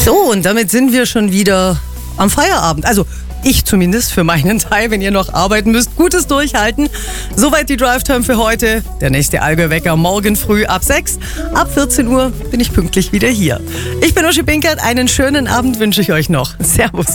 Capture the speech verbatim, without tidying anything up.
So, und damit sind wir schon wieder am Feierabend. Also ich zumindest für meinen Teil, wenn ihr noch arbeiten müsst. Gutes Durchhalten. Soweit die Drive-Time für heute. Der nächste Allgäu-Wecker morgen früh ab sechs. Ab vierzehn Uhr bin ich pünktlich wieder hier. Ich bin Uschi Pinkert. Einen schönen Abend wünsche ich euch noch. Servus.